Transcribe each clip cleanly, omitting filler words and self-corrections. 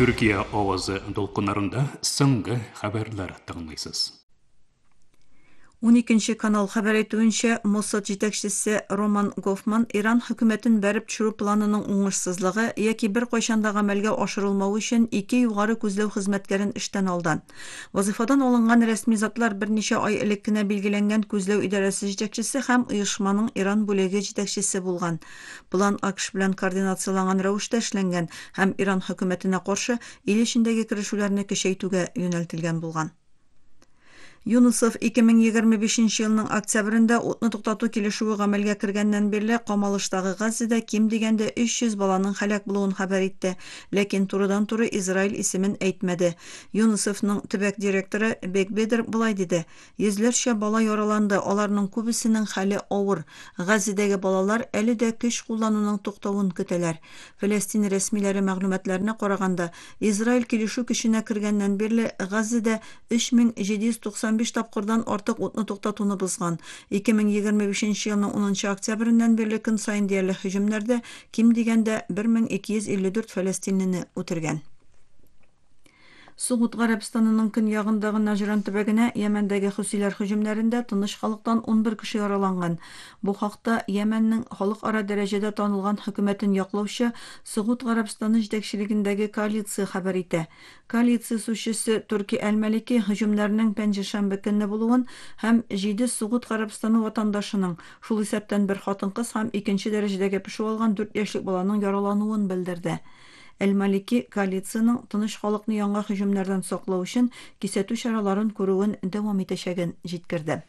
Türkiye ovozı dolqunlarında соңғы хәбәрләр тыңлыйсыз. 12 kanal haber ettiğince Mossad жетекчиси Роман Гофман İran hükümetin berip çürü planının uңышсызлыгы яки bir кайчанда гамәлгә ашырылмауы өчен 2 югары күзләү хезмәткәрен эштән алдан. Вазифадан алынган рәсми затлар берничә ай элек кенә билгеләнгән күзләү идарәсе җитәкчесе һәм оешманың Иран бүлеге җитәкчесе булган. План АКШ белән координацияланган рәвештә эшләнгән һәм Иран хөкүмәтенә каршы ил эчендәге керешүләрне көчәйтүгә юнәлтелгән булган. ЮНИСЕФ 2025 елның октябрендә утны туктату килешүе гамәлгә кергәннән бирле Камалыштагы Газзада ким дигәндә 300 баланың һәлак булуын хәбәр итте, ләкин турыдан-туры Израиль исемен әйтмәде. ЮНИСЕФның төбәк директоры Бекбедер булай диде: "Йөзләрчә бала яраланды, аларның күбесенең хәле авыр. Газзадагы балалар әле дә көч куллануның туктавын көтәләр." Фәләстин рәсмиләре мәгълүматларына караганда, Израиль килешү көченә кергәннән бирле Газзада 3795 тапкырдан артык утны туктатуны бозган. 2025 елның 10 октябреннән бирле көн сайын диярлек һөҗүмнәрдә ким дигәндә 1254 фәләстинлене үтергән. Сугут Гарәбстанының көньягындагы Наҗран төбәгенә Йәмәндәге хусилар һөҗүмнәрендә тыныч халыктан 11 кеше яраланган. Бу хакта Йәмәннең халыкара дәрәҗәдә танылган хөкүмәтен яклаучы Сугут Гарәбстаны җитәкчелегендәге коалиция хәбәр итә. Коалиция сүзчесе Турки Әл-Малики һөҗүмнәрнең пәнҗешәмбе көнне булуын һәм 7 Сугут Гарәбстаны ватандашының, шул исәптән бер хатын-кыз һәм икенче дәрәҗәдәге пешү алган 4 яшьлек баланың яралануын белдерде. Әл-Малики коалициянең тыныч халыкны яңа һөҗүмнәрдән саклау өчен кисәтү чараларын күрүен дәвам итәчәген җиткерде.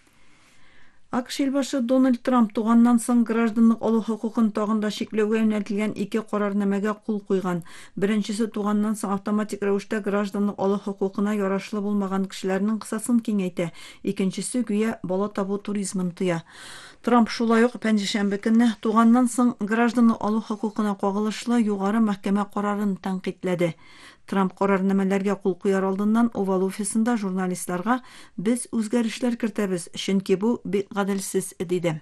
АКШ илбашы Дональд Трамп туганнан соң гражданлык алу хукукын тагын да чикләүгә юнәлтелгән 2 карарнамәгә кул куйган. Беренчесе туганнан соң автоматик рәвештә гражданлык алу хукукына ярашлы булмаган кешеләрнең кысасын киңәйтә. Икенчесе гүя бала табу туризмын тыя. Трамп шулай ук пәнҗешәмбе көнне туганнан соң гражданлык алу хукукына кагылышлы югары мәхкәмә карарын тәнкыйтьләде. Трамп карарнамәләргә кул куяр алдыннан Овал офисында журналистларга "Без үзгәрешләр кертәбез, чөнки бу бик гаделсез" диде.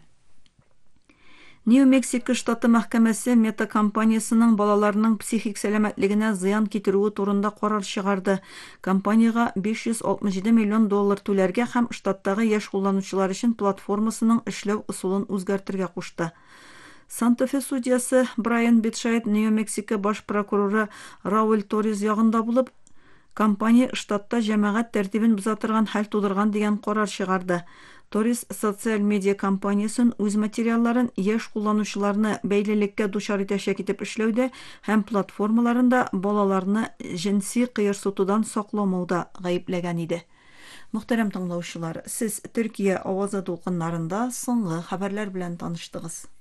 Нью-Мексико штаты мәхкәмәсе Мета компаниясының балаларының психик сәламәтлегенә зыян китерүе турында карар чыгарды. Компанияга $567 миллион түләргә һәм штаттагы яшь кулланучылар өчен платформасының эшләү ысулын үзгәртергә кушты. Санта-Фе судьясы Брайан Битшайт Нью-Мексико баш прокуроры Рауль Торрес ягында булып, компания штатта җәмәгать тәртибен боза торган хәл тудырган дигән карар чыгарды. Торрес социаль медиа компаниясын үз материалларын яшь кулланучыларны бәйлелеккә дучар итәчәк итеп эшләүдә һәм платформаларында балаларны җинси кыерсытудан сакламауда гаепләгән иде. Мөхтәрәм тыңлаучылар, сез Төркия авазы дулкыннарында соңгы хәбәрләр белән таныштыгыз.